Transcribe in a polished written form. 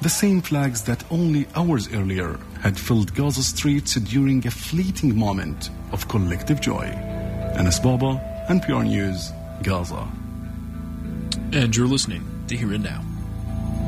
The same flags that only hours earlier had filled Gaza streets during a fleeting moment of collective joy. Anas Baba, NPR News, Gaza. And you're listening to Here and Now.